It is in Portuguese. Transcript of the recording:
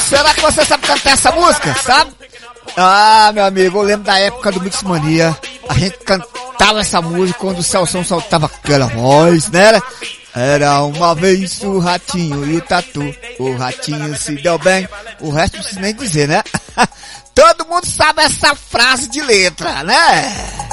Será que você sabe cantar essa música? Sabe? Ah, meu amigo, eu lembro da época do Mix Mania. A gente cantava essa música quando o Celção soltava aquela voz, né? Era uma vez o Ratinho e o Tatu. O Ratinho se deu bem. O resto não precisa nem dizer, né? Todo mundo sabe essa frase de letra, né?